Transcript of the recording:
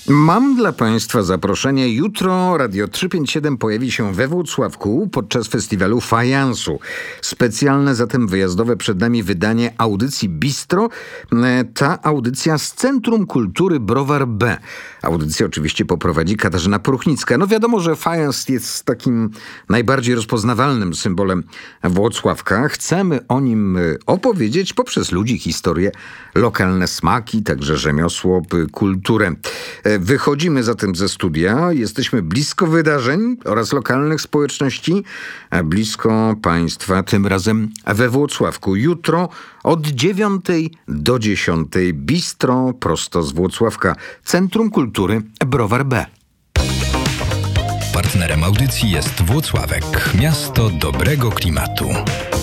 Mam dla Państwa zaproszenie. Jutro Radio 357 pojawi się we Włocławku podczas festiwalu fajansu. Specjalne, zatem wyjazdowe przed nami wydanie audycji Bistro. Ta audycja z Centrum Kultury Browar B. Audycję oczywiście poprowadzi Katarzyna Pruchnicka. No wiadomo, że fajans jest takim najbardziej rozpoznawalnym symbolem Włocławka. Chcemy o nim opowiedzieć poprzez ludzi, historię, lokalne smaki, także rzemiosło, kulturę. Wychodzimy zatem ze studia, jesteśmy blisko wydarzeń oraz lokalnych społeczności, a blisko Państwa, tym razem we Włocławku. Jutro od 9 do 10 Bistro prosto z Włocławka, Centrum Kultury Browar B. Partnerem audycji jest Włocławek, miasto dobrego klimatu.